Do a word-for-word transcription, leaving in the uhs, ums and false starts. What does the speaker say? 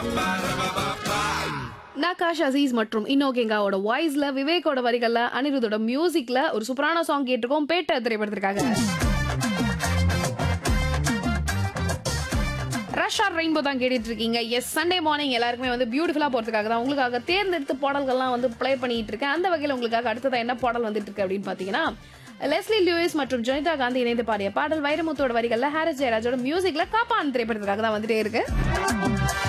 நகாஷ் அசீஸ் மற்றும் இன்னோகேங்காவோட வாய்ஸ்ல, விவேக்கோட வரிகள்ல, அனிருத்தோட மியூசிக்ல ஒரு சூப்பரான சாங் கேட்டிருக்கோம் பேட்ட திரைப்படத்திற்காக. ரஷ் ஆர் ரெயின்போ தான் கேட்டுட்டு இருக்கீங்க. எஸ், சண்டே மார்னிங் எல்லாருக்குமே வந்து பியூட்டிஃபுல்லா போறதுக்காக தான் உங்களுக்காக தேர்ந்தெடுத்து பாடல்கள்லாம் வந்து ப்ளே பண்ணிட்டு இருக்கேன். அந்த வகையில் உங்களுக்காக அடுத்ததா என்ன பாடல் வந்துட்டு இருக்கு அப்படின்னு பாத்தீங்கன்னா, லெஸ்லி லூயிஸ் மற்றும் ஜொனிதா காந்தி இணைந்து பாடிய பாடல் வைரமுத்தோட வரிகள்ல, ஹாரிஸ் ஜெயராஜோட மியூசிக்ல காப்பான் திரைப்படத்துக்காக தான் வந்துட்டே இருக்கு.